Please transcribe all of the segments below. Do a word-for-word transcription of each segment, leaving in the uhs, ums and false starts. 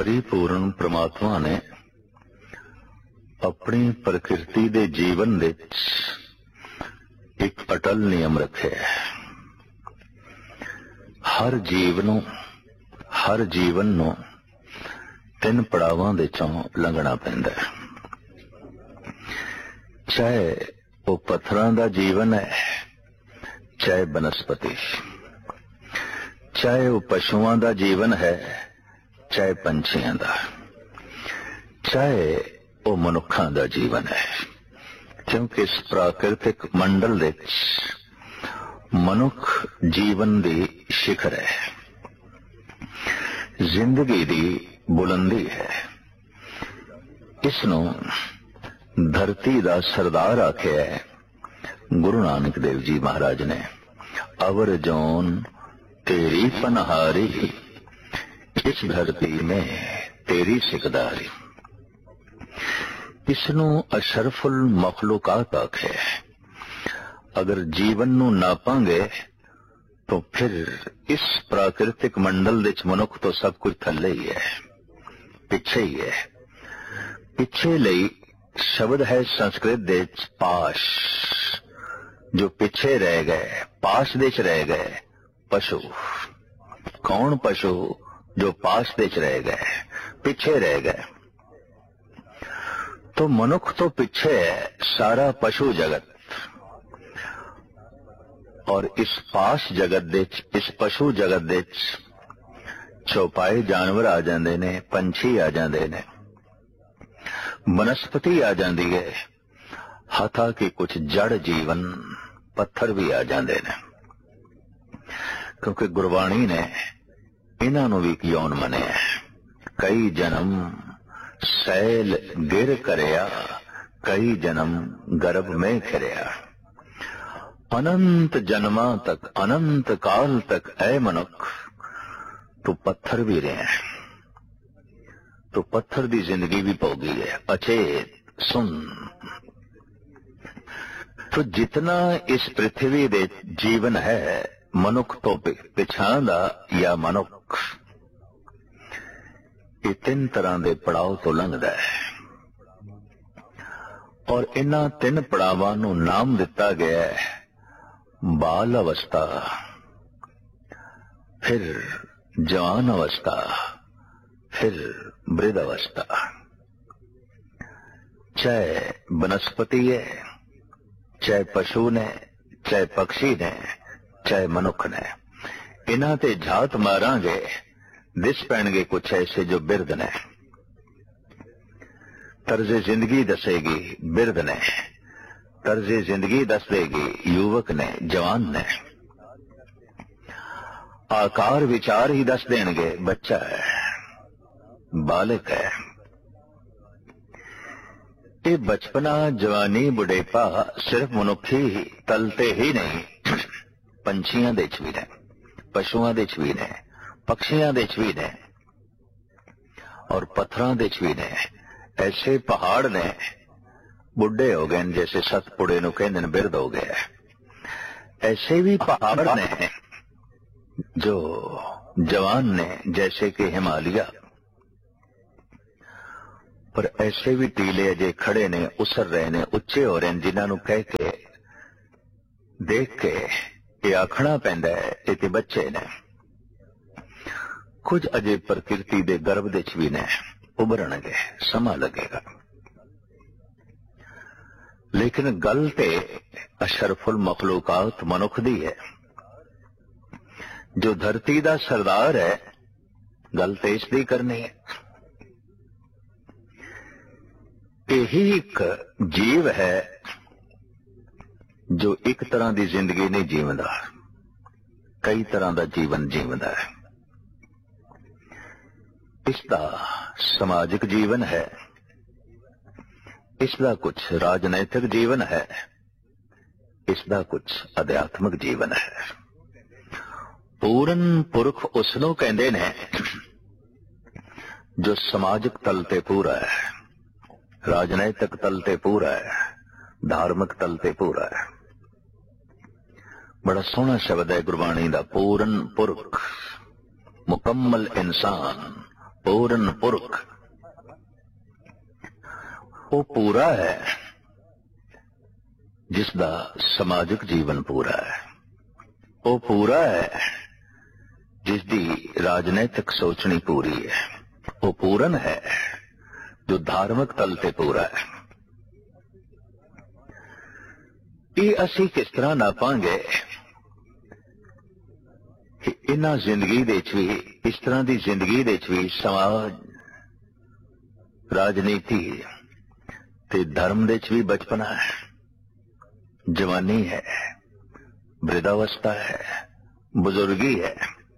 परिपूर्ण परमात्मा ने अपनी प्रकृति दे जीवन दे एक अटल नियम रखे है। हर जीव नूं हर जीवन नूं तीन पड़ावां दे चों लंघना पैंदा है। चाहे वो पत्थरां दा जीवन है, चाहे बनस्पति, चाहे वो पशुआं दा जीवन है, चाहे पंछियां दा, चाहे वो मनुखां दा जीवन है। क्योंकि इस प्राकृतिक मंडल दे मनुख जीवन दी शिखर है, जिंदगी दी बुलंदी है। इसनों धरती दा सरदार आख्या है गुरु नानक देव जी महाराज ने। अवर जौन तेरी पनहारी, इस धरती में तेरी सिकदारी। इसनों अशरफुल मखलूकात आखे। अगर जीवन नू नापांगे तो फिर इस प्राकृतिक मंडल विच मनुख तो सब कुछ थल्ले ही है, पिछे ही है। पिछे लई शब्द है संस्कृत दे पाश, जो पिछे रह गए, पाश देच रह गए पशु। कौन पशु? जो पाश देच रह गए, पिछे रह गए। तो मनुख तो पिछे है सारा पशु जगत, और इस पाश जगत दे इस पशु जगत दे चौपाए जानवर आ जाते ने, पंछी आ जाते ने, वनस्पति आ जाती है, हथा के कुछ जड़ जीवन पत्थर भी आ जाते ने। क्योंकि गुरबाणी ने इन्हां नूं भी यौन मनिया। कई जन्म सैल गिर करया, कई जन्म गर्भ में खिरया। अनंत जन्मा तक, अनंत काल तक ऐ मनुख तू पत्थर भी रहे, तो पत्थर दी जिंदगी भी पौगी है, अचेत सुन। तो जितना इस पृथ्वी दे जीवन है मनुख तो पिछां दा या मनुख, ये तीन तरह दे पड़ाव तो लंघदा है। और इन्हां तीन पड़ावां नूं नाम दिता गया है बाल अवस्था, फिर जवान अवस्था, फिर वृद्ध अवस्था। चाहे वनस्पति है, चाहे पशु ने, चाहे पक्षी ने, चाहे मनुख ने, इन्हां ते झात मारांगे दिस पैणगे कुछ ऐसे जो बिरध ने। तर्जे जिंदगी दसेगी बिरध ने, तर्जे जिंदगी दस देगी युवक ने, जवान ने। आकार विचार ही दस देंगे बच्चा है, बालक है। ये बचपना, जवानी, बुढ़ेपा सिर्फ मनुखी तलते ही नहीं, पंछियां दे च भी ने, पशुआं दे च भी ने, पक्षियां दे च भी ने, और पत्थरां दे च भी ने। ऐसे पहाड़ ने बुढ़े हो गए जैसे सतपुड़े नूं कहंदे ने बिरध हो गया। ऐसे भी पहाड़ ने जो जवान ने, जैसे कि हिमालय। पर ऐसे भी टीले अजे खड़े ने, उसर रहे ने, उच्चे हो रहे ने, जिन्हां नूं कह के देख के ये आखना पैंदा है ये ते बच्चे ने। कुछ अजे प्रकृति दे गर्भ दे च भी ने, उभरनगे, समा लगेगा। लेकिन गल ते अशरफुल मखलूकात मनुख दी है, जो धरती दा सरदार है। गल ते इसदी करनी है। यही एक जीव है जो एक तरह की जिंदगी नहीं जीवदा, कई तरह का जीवन जीवदा है। इसका समाजिक जीवन है, इसका कुछ राजनैतिक जीवन है, इसका कुछ अध्यात्मिक जीवन है। पूरन पुरख उसनों कहंदे ने जो समाजिक तल ते पूरा है, राजनैतिक तल ते पूरा है, धार्मिक तल ते पूरा है। बड़ा सोहना शब्द है गुरबाणी दा, पूरन पुरख, मुकम्मल इंसान, पूरन पुरख, वो पूरा है जिसदा समाजिक जीवन पूरा है। वो पूरा है जिसदी राजनैतिक सोचनी पूरी है। वो पूरन है जो धार्मिक तल ते पूरा है। ये असी किस तरह नापांगे कि इन्हां जिंदगी दे च भी, इस तरह की जिंदगी दे च भी समाज, राजनीति ते धर्म दे च भी बचपना है, जवानी है, वृद्धावस्था है, बुजुर्गी है।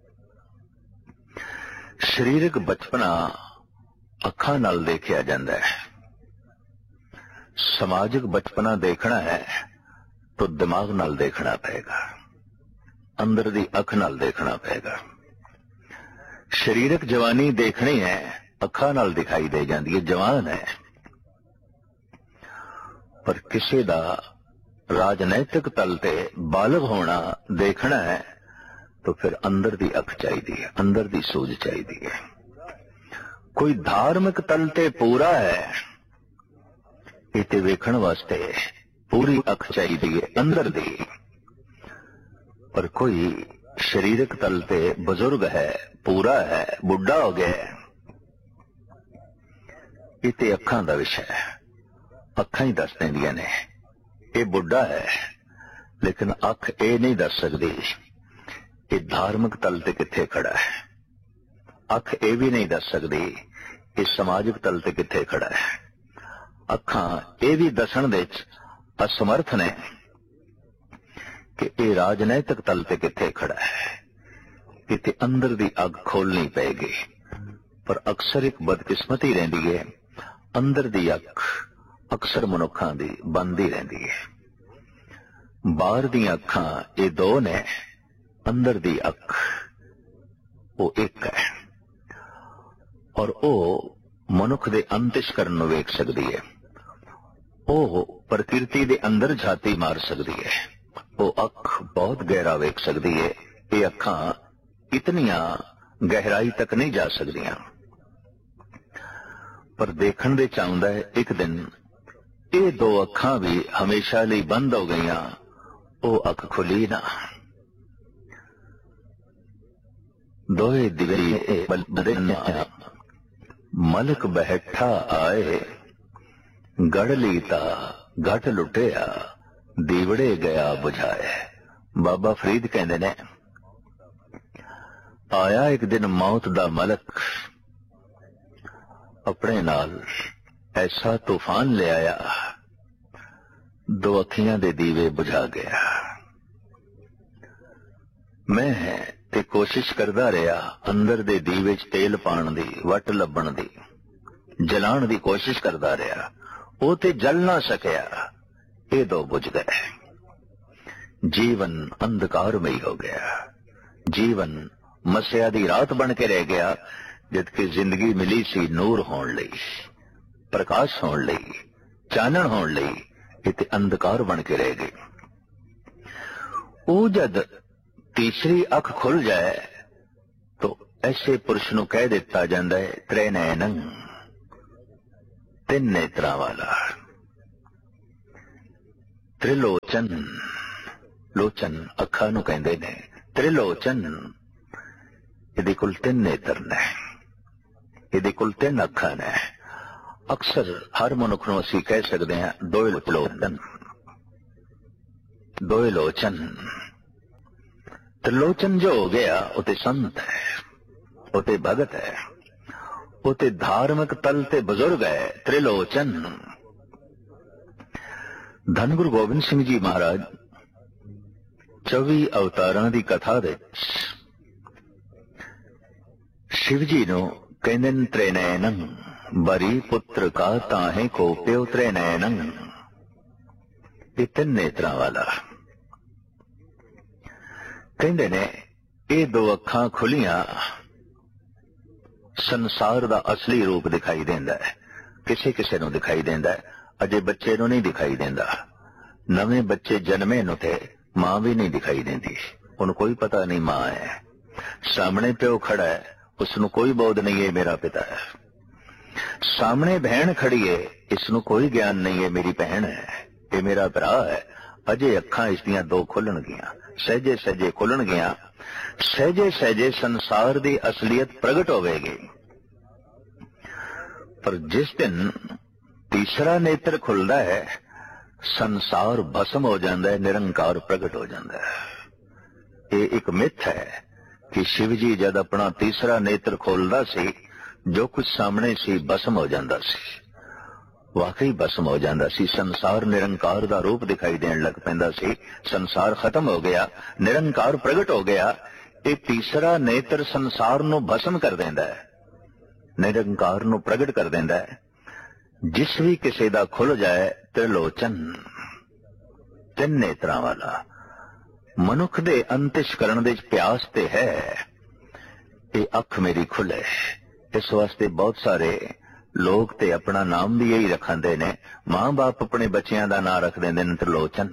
शरीरक बचपना अखां नाल देखिया जांदा है, समाजिक बचपना देखना है तो दिमाग नाल देखना पएगा, अंदर दी अख नाल देखना पएगा। शरीरक जवानी देखनी है, अखां नाल दिखाई दे जाती है, जवान है। पर किसी दा राजनैतिक तल ते बालग होना देखना है तो फिर अंदर दी अख चाहिए है, अंदर दी सूझ चाहिए है। कोई धार्मिक तल ते पूरा है, इते वेखण वास्ते पूरी अख चाहिए है, अंदर दी। पर कोई शरीरक तल ते बुजुर्ग है, पूरा है, बुढ़ा हो गया है, इते अखां दा विषय है। अखां ही दस देंदियां ने ये बुढ़ा है, लेकिन अख ये नहीं दस सकती ये धार्मिक तल ते किथे खड़ा है। अख ये भी नहीं दस सकती ये समाजिक तल ते किथे खड़ा है। अखां ये भी दसन दे असमर्थ ने कि ये राजनैतिक तल ते किथे खड़ा है। इते अंदर दी अग खोलनी पेगी। पर अक्सर एक बदकिस्मती रहिंदी है, अंदर दी अख अक्सर मनुखां दी बंदी रहिंदी है। बाहर दी अखां ये दो ने, अंदर दी अख वो एक है। और वो मनुख दे अंतस्करण नूं वेख सकदी है, वो प्रकृति दे अंदर झाती मार सकदी है। वो अख बहुत गहरा वेख सकदी है, ये अखां इतनियां गहराई तक नहीं जा सकदियां। पर देखण दे चाहुंदा है एक दिन ये दो अखां भी हमेशा लई बंद हो गईयां, वो अख खुली ना। दोए दिवे मलक बैठा आए, गढ़ लीता घट लुटिया, दीवड़े गया बुझाए। बाबा फरीद कहंदे ने, आया एक दिन मौत दा मलक, अपने नाल ऐसा तूफान ले आया, दो अखियां दे दीवे बुझा गया। मैं ते कोशिश करदा रहा अंदर दे दीवे च तेल पाण दी, वट लभण दी, जलाण दी कोशिश करदा रहा, वो ते जल ना सकिया, ये दो बुझ गए। जीवन अंधकारमय हो गया, जीवन मस्या दी रात बन के रह गया, जबकि जिंदगी मिली सी नूर होण लई, प्रकाश होण लई, चानण होण लई, इते अंधकार बन के रह गई। वो जद तीसरी अख खुल जाए तो ऐसे पुरुष नूं कह दिता जांदा है त्रै नैनन, तीन नेत्रां वाला। त्रिलोचन, लोचन अखां नूं कहंदे ने, त्रिलोचन इहदे कोल तीन नेत्र ने, इहदे कोल तीन अखां ने। अक्सर हर मनुख नूं असीं कह सकदे हां दोए लोचन, दोए लोचन। त्रिलोचन जो हो गया उते संत है, उते भगत है, उते धार्मिक तल ते बुजुर्ग है। त्रिलोचन धन गुरु गोबिंद सिंह जी महाराज चौबी अवतारां दी कथा दे शिव जी नूं कहंदे ने त्रिनयनन, बरी पुत्र का ताहे को प्यो त्रिनयनन, ये तीन नेत्रां वाला। कहंदे ने ये दो अखां खुलियां संसार दा असली रूप दिखाई देंदा है। किसे किसे नूं दिखाई देंदा है, अजे बच्चे नूं नहीं दिखाई देंदा। नवें बच्चे जन्मे नूं ते मां भी नहीं दिखाई देंदी, उन्हें कोई पता नहीं मां है। सामने प्यो खड़ा है, उसनूं कोई बोध नहीं है मेरा पिता है। सामने बहन खड़ी है, इसनूं कोई ज्ञान नहीं है मेरी बहन है, ये मेरा भरा है। अजे अखां इसदियां दो खुलन गियां, सहजे सहजे खुलन गियां, सहजे सहजे संसार दी असलियत प्रगट होवेगी। पर जिस दिन तीसरा नेत्र खुलदा है, संसार भस्म हो जाता है, निरंकार प्रगट हो जाता है। ये एक मिथ है कि शिव जी जब अपना तीसरा नेत्र खोलदा सी, जो कुछ सामने सी भस्म हो जाता सी, वाकई भस्म हो जाता सी। संसार निरंकार दा रूप दिखाई देन लग पैंदा सी। संसार खत्म हो गया, निरंकार प्रगट हो गया। ये तीसरा नेत्र संसार नू भस्म कर देंदा है, निरंकार नू प्रगट कर देंदा है। जिस भी किसी दा खुल जाए त्रिलोचन, तीन नेत्रां वाला, मनुख दे अंतਿਸ਼ਕਰਨ दे प्यास ते है, ये अख मेरी खुले। इस वास्ते बहुत सारे लोग ते अपना नाम भी यही रखांदे ने, मां बाप अपने बच्चियां दा नाम रख देंदे ने त्रिलोचन।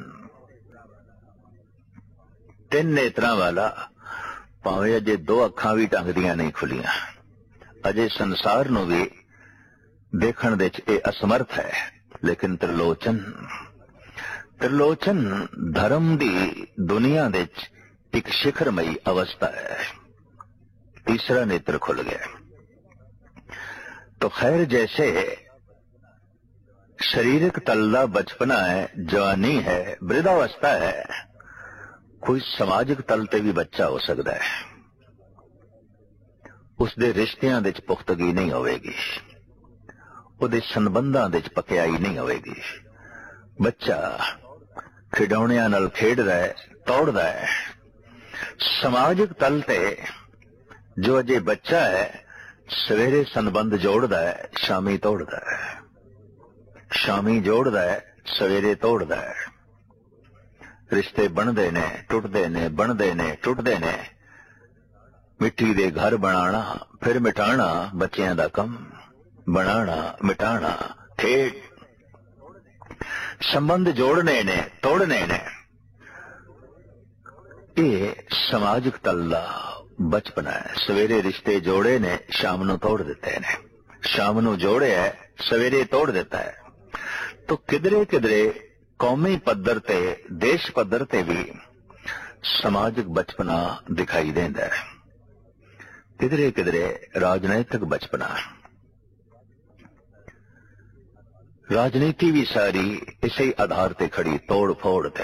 तीन नेत्रां वाला, भावें अजे दो अखां भी ढंग दियां नहीं खुलियां, अजे संसार नूं भी देखण दे च ये असमर्थ है, लेकिन त्रिलोचन त्रिलोचन धर्म दी दुनिया दे च एक शिखरमई अवस्था है। तीसरा नेत्र खुल गया तो खैर, जैसे शारीरिक तलदा बचपना है, जवानी है, वृद्धावस्था है, कोई समाजिक तल ते भी बच्चा हो सकता है। उसदे रिश्तियां दे च पुख्तगी नहीं होवेगी, ਉਹਦੇ ਸੰਬੰਧਾਂ ਦੇ ਚ ਪਕਿਆਈ नहीं होवेगी। बच्चा खिडौणियां नाल खेडदा है, तोड़दा है। समाजिक तल ते जो अजे बच्चा है, सवेरे संबंध जोड़दा है, शामी तोड़दा है, शामी जोड़दा है, सवेरे तोड़दा है। रिश्ते बनदे ने, टुटदे ने, बनदे ने, टुटदे ने। मिट्टी दे घर बनाना फिर मिटाना बच्चियां दा कम, बनाना मिटाना खेड। संबंध जोड़ने ने, तोड़ने ने। ये समाजिक तल्ला बचपना है। सवेरे रिश्ते जोड़े ने, शाम नू तोड़ दिते ने, शाम नू जोड़े है, सवेरे तोड़ देता है। तो किधरे किधरे कौमी पद्धर ते, देश पद्धर ते भी समाजिक बचपना दिखाई देंदा है, किधरे किधरे राजनैतिक बचपना। राजनीति भी सारी इसे आधार ते खड़ी, तोड़ फोड़ ते।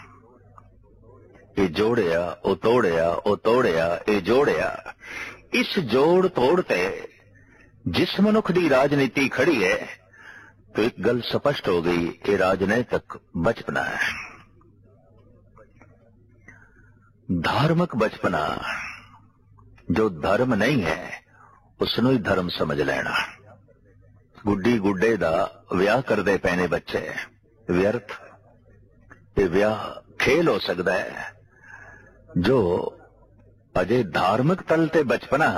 ये जोड़िया, ओ तोड़िया, ओ तोड़िया, ये जोड़िया। इस जोड़ तोड़ ते जिस मनुख दी राजनीति खड़ी है, तो एक गल स्पष्ट हो गई, ये राजनैतिक बचपना है। धार्मिक बचपना, जो धर्म नहीं है उसनू ही धर्म समझ लेना। गुड्डी गुड्डे दा विआह करदे पैने बच्चे, व्यर्थ। ये विआह खेल हो सकता है। जो अजे धार्मिक तल ते बचपना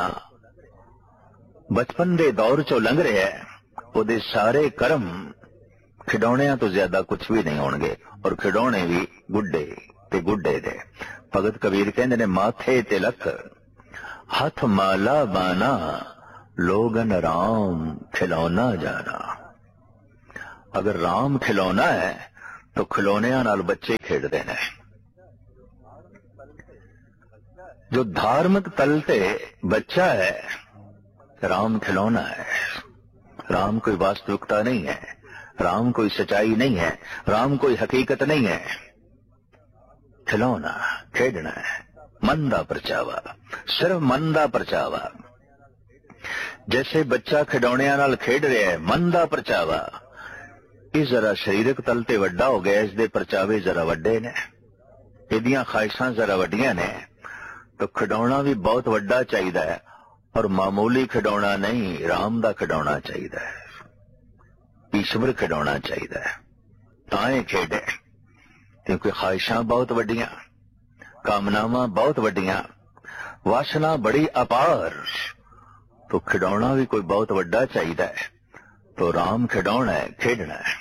बचपन दे दौर चो लंघ रहा है, ਉਹਦੇ सारे कर्म खिडौणियां तो ज्यादा कुछ भी नहीं होणगे, और खिडौणे भी गुड्डे ते गुड्डे दे। भगत कबीर कहंदे ने, माथे तिलक हथ माला बाना, लोगन राम खिलौना जाना। अगर राम खिलौना है तो खिलौनियां नाल बच्चे खेडदे ने। जो धार्मिक तल ते बच्चा है, राम खिलौना है। राम कोई वास्तविकता नहीं है, राम कोई सच्चाई नहीं है, राम कोई हकीकत नहीं है। खिलौना खेडना है, मन दा परचावा, सिर्फ मन दा परचावा। जैसे बच्चा खिडौणियां नाल खेड रहा है, मन दा परचावा। ये जरा शरीरक तल ते वड्डा हो गया, इसदे परचावे जरा वड्डे ने, इहदियां ख्वाहिशां जरा वड्डियां ने। तो खिडौना भी बहुत वड्डा चाहिदा है, और मामूली खिडौना नहीं, राम दा खिडौना चाहिदा है, ईश्वर खिडौना चाहिदा है। ताए खेडे, क्योंकि ख्वाहिशां बहुत वड्डियां, कामनावां बहुत वड्डियां, वासना बड़ी अपार। तो खिडौना भी कोई बहुत वड्डा चाहिदा है। तो राम खिडौना है, खेडना है।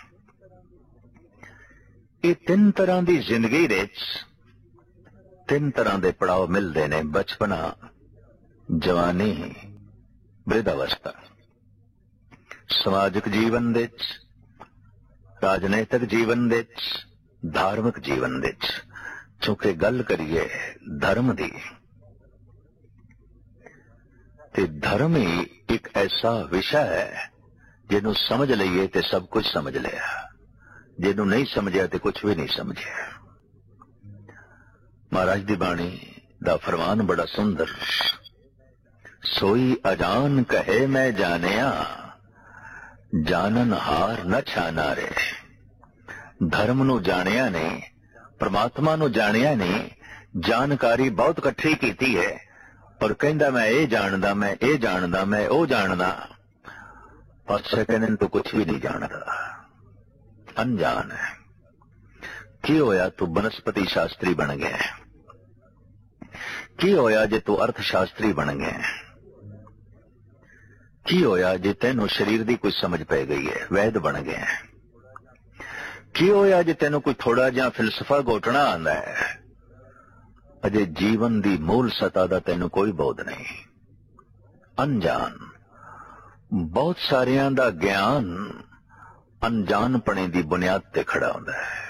ये तीन तरह की जिंदगी दे तीन तरह के पड़ाव मिलते ने। बचपना ਜਵਾਨੀ, ਬਿਰਧ ਅਵਸਥਾ, ਸਮਾਜਿਕ ਜੀਵਨ ਦੇ ਵਿੱਚ, ਰਾਜਨੀਤਿਕ ਜੀਵਨ ਦੇ ਵਿੱਚ, ਧਾਰਮਿਕ ਜੀਵਨ ਦੇ ਵਿੱਚ। ਚੂੰਕਿ ਗੱਲ ਕਰੀਏ ਧਰਮ ਦੀ, ਤੇ ਧਰਮ ਹੀ ਇੱਕ ਐਸਾ ਵਿਸ਼ਾ ਹੈ ਜਿਹਨੂੰ ਸਮਝ ਲਈਏ ਤੇ ਸਭ ਕੁਝ ਸਮਝ ਲਿਆ, ਜਿਹਨੂੰ ਨਹੀਂ ਸਮਝਿਆ ਤੇ ਕੁਝ ਵੀ ਨਹੀਂ ਸਮਝਿਆ। ਮਹਾਰਾਜ ਦੀ ਬਾਣੀ ਦਾ ਫਰਮਾਨ ਬੜਾ ਸੁੰਦਰ, ਸੋਈ ਅਜਾਨ ਕਹੇ ਮੈਂ ਜਾਣਿਆ, ਜਾਣਨ ਹਾਰ ਨਾ ਛਾਨਾ ਰੇ। ਧਰਮ ਨੂੰ ਜਾਣਿਆ ਨੇ, ਪਰਮਾਤਮਾ ਨੂੰ ਜਾਣਿਆ ਨੇ, ਜਾਣਕਾਰੀ ਬਹੁਤ ਇਕੱਠੀ ਕੀਤੀ ਹੈ, ਪਰ ਕਹਿੰਦਾ ਮੈਂ ਇਹ ਜਾਣਦਾ, ਮੈਂ ਇਹ ਜਾਣਦਾ, ਮੈਂ ਉਹ ਜਾਣਦਾ। ਪਾਤਸ਼ਾਹ ਕਹਿੰਦੇ ਤੂੰ ਕੁਛ ਵੀ ਨਹੀਂ ਜਾਣਦਾ, ਅਣਜਾਣ ਹੈ। ਕੀ ਹੋਇਆ ਤੂੰ ਬਨਸਪਤੀ ਸ਼ਾਸਤਰੀ ਬਣ ਗਿਆ? ਕੀ ਹੋਇਆ ਜੇ ਤੂੰ ਅਰਥ ਸ਼ਾਸਤਰੀ ਬਣ ਗਿਆ? ਕੀ ਹੋਇਆ ਜੇ ਤੈਨੂੰ ਸਰੀਰ ਦੀ ਕੋਈ ਸਮਝ ਪੈ ਗਈ ਹੈ, ਵੈਦ ਬਣ ਗਿਆ? ਕੀ ਹੋਇਆ ਜੇ ਤੈਨੂੰ ਕੋਈ ਥੋੜਾ ਜਿਹਾ ਫਿਲਸਫਾ ਘੋਟਣਾ ਆਉਂਦਾ ਹੈ? ਅਜੇ ਜੀਵਨ ਦੀ ਮੂਲ ਸਤਾ ਦਾ ਤੈਨੂੰ ਕੋਈ ਬੋਧ ਨਹੀਂ, ਅਣਜਾਣ। ਬਹੁਤ ਸਾਰਿਆਂ ਦਾ ਗਿਆਨ ਅਣਜਾਣਪਣੇ ਦੀ ਬੁਨਿਆਦ ਤੇ ਖੜਾ ਹੁੰਦਾ ਹੈ।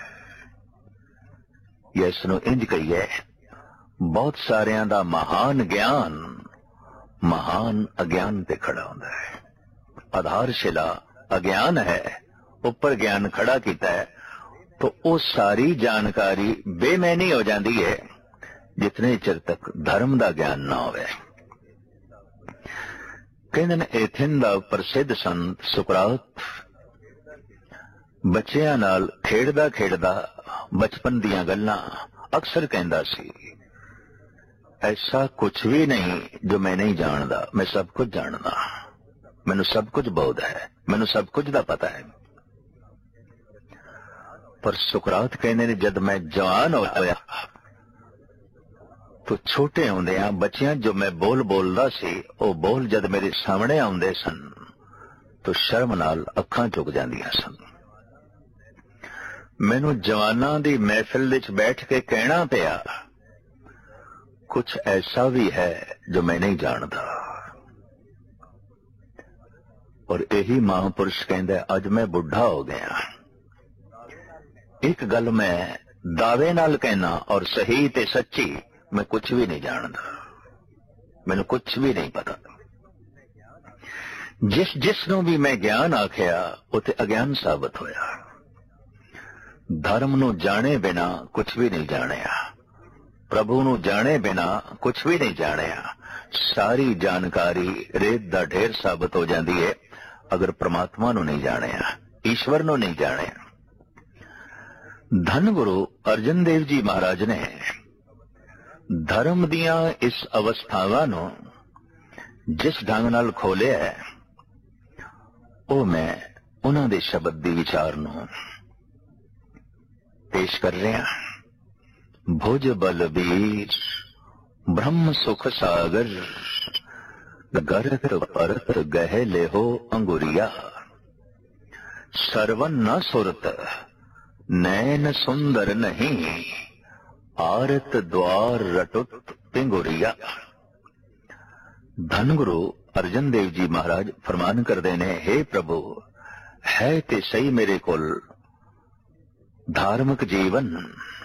ਇਸ ਨੂੰ ਇੰਜ ਕਹੀਏ, ਬਹੁਤ ਸਾਰਿਆਂ ਦਾ ਮਹਾਨ ਗਿਆਨ ਮਹਾਨ ਅਗਿਆਨ ਤੇ ਖੜਾ ਹੁੰਦਾ ਹੈ। ਆਧਾਰਸ਼ਿਲਾ ਅਗਿਆਨ ਹੈ, ਉੱਪਰ ਗਿਆਨ ਖੜਾ ਕੀਤਾ ਹੈ, ਤਾਂ ਉਹ ਸਾਰੀ ਜਾਣਕਾਰੀ ਬੇਮੈਨੀ ਹੋ ਜਾਂਦੀ ਹੈ ਜਿਤਨੇ ਚਿਰ ਤੱਕ ਧਰਮ ਦਾ ਗਿਆਨ ਨਾ ਹੋਵੇ। ਕਹਿੰਦੇ ਨੇ ਐਥਨ ਦਾ ਪ੍ਰਸਿੱਧ ਸੰਤ ਸੁਕਰਾਤ ਬੱਚਿਆਂ ਨਾਲ ਖੇਡਦਾ ਖੇਡਦਾ ਬਚਪਨ ਦੀਆਂ ਗੱਲਾਂ ਅਕਸਰ ਕਹਿੰਦਾ ਸੀ, ਐਸਾ ਕੁਛ ਵੀ ਨਹੀਂ ਜੋ ਮੈਂ ਨਹੀਂ ਜਾਣਦਾ, ਮੈਂ ਸਭ ਕੁਝ ਜਾਣਦਾ, ਮੈਨੂੰ ਸਭ ਕੁਝ ਬੋਧ ਹੈ, ਮੈਨੂੰ ਸਭ ਕੁਝ ਦਾ ਪਤਾ ਹੈ। ਪਰ ਸੁਕਰਾਤ ਕਹਿੰਦੇ ਨੇ ਜਦ ਮੈਂ ਜਵਾਨ ਹੋਇਆ ਤੋ ਛੋਟੇ ਹੁੰਦਿਆਂ ਬੱਚਿਆਂ ਜੋ ਮੈਂ ਬੋਲ ਬੋਲਦਾ ਸੀ, ਉਹ ਬੋਲ ਜਦ ਮੇਰੇ ਸਾਹਮਣੇ ਆਉਂਦੇ ਸਨ ਤੋ ਸ਼ਰਮ ਨਾਲ ਅੱਖਾਂ ਝੁਕ ਜਾਂਦੀਆਂ ਸਨ। ਮੈਨੂੰ ਜਵਾਨਾਂ ਦੀ ਮਹਿਫਿਲ ਵਿੱਚ ਬੈਠ ਕੇ ਕਹਿਣਾ ਪਿਆ, ਕੁਛ ਐਸਾ ਵੀ ਹੈ ਜੋ ਮੈਂ ਨਹੀਂ ਜਾਣਦਾ। ਔਰ ਇਹੀ ਮਹਾਂਪੁਰਸ਼ ਕਹਿੰਦਾ, ਅੱਜ ਮੈਂ ਬੁੱਢਾ ਹੋ ਗਿਆ, ਇੱਕ ਗੱਲ ਮੈਂ ਦਾਅਵੇ ਨਾਲ ਕਹਿਣਾ ਔਰ ਸਹੀ ਤੇ ਸੱਚੀ, ਮੈਂ ਕੁਛ ਵੀ ਨਹੀਂ ਜਾਣਦਾ, ਮੈਨੂੰ ਕੁਛ ਵੀ ਨਹੀਂ ਪਤਾ। ਜਿਸ ਜਿਸ ਨੂੰ ਵੀ ਮੈਂ ਗਿਆਨ ਆਖਿਆ ਉਹ ਤੇ ਅਗਿਆਨ ਸਾਬਤ ਹੋਇਆ। ਧਰਮ ਨੂੰ ਜਾਣੇ ਬਿਨਾ ਕੁਛ ਵੀ ਨਹੀਂ ਜਾਣਿਆ, ਪ੍ਰਭੂ ਨੂੰ ਜਾਣੇ ਬਿਨਾ ਕੁਛ ਵੀ ਨਹੀਂ ਜਾਣਿਆ। ਸਾਰੀ ਜਾਣਕਾਰੀ ਰੇਤ ਦਾ ਢੇਰ ਸਾਬਤ ਹੋ ਜਾਂਦੀ ਹੈ ਅਗਰ ਪ੍ਰਮਾਤਮਾ ਨੂੰ ਨਹੀਂ ਜਾਣਿਆ, ਈਸ਼ਵਰ ਨੂੰ ਨਹੀਂ ਜਾਣਿਆ। ਧੰਨ ਗੁਰੂ ਅਰਜਨ ਦੇਵ ਜੀ ਮਹਾਰਾਜ ਨੇ ਧਰਮ ਦੀਆਂ ਇਸ ਅਵਸਥਾਵਾਂ ਨੂੰ ਜਿਸ ਢੰਗ ਨਾਲ ਖੋਲਿਆ ਹੈ, ਉਹ ਮੈਂ ਉਹਨਾਂ ਦੇ ਸ਼ਬਦ ਦੀ ਵਿਚਾਰ ਨੂੰ ਪੇਸ਼ ਕਰ ਰਿਹਾ। ਭੁਜ ਬਲਬੀਰ ਬ੍ਰਹਮ ਸੁਖ ਸਾਗਰ, ਗਰਤ ਪਰਤ ਗਹਿ ਲੇਹੋ ਅੰਗੁਰੀਆ। ਸਰਵਨ ਨ ਸੁਰਤ ਨੈਨ ਸੁੰਦਰ ਨਹੀਂ, ਆਰਤ ਦਵਾਰ ਰਟੁਤ ਪਿੰਗੁਰੀਆ। ਧੰਨ ਗੁਰੂ ਅਰਜਨ ਦੇਵ ਜੀ ਮਹਾਰਾਜ ਫਰਮਾਨ ਕਰਦੇ ਨੇ, हे ਪ੍ਰਭੂ, ਹੈ ਤੇ ਸਹੀ ਮੇਰੇ ਕੋਲ ਧਾਰਮਿਕ ਜੀਵਨ,